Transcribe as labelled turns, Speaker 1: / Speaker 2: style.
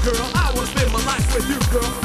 Speaker 1: girl. I wanna spend my life with you, girl.